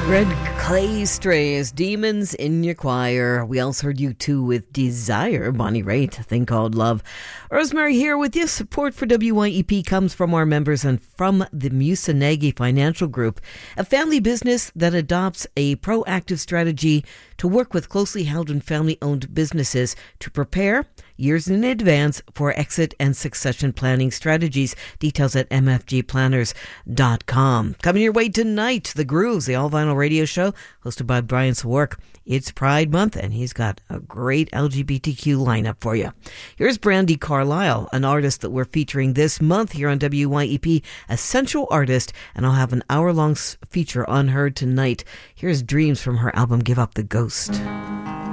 Red Clay Strays, Demons in Your Choir. We also heard U2 with Desire, Bonnie Raitt, A Thing Called Love. Rosemary here with you. Support for WYEP comes from our members and from the Musanegi Financial Group, a family business that adopts a proactive strategy to work with closely held and family-owned businesses to prepare years in advance for exit and succession planning strategies. Details at mfgplanners.com. Coming your way tonight, The Grooves, the all-vinyl radio show hosted by Brian Sawark. It's Pride Month, and he's got a great LGBTQ lineup for you. Here's Brandi Carlile, an artist that we're featuring this month here on WYEP, Essential Artist, and I'll have an hour-long feature on her tonight. Here's Dreams from her album Give Up the Ghost.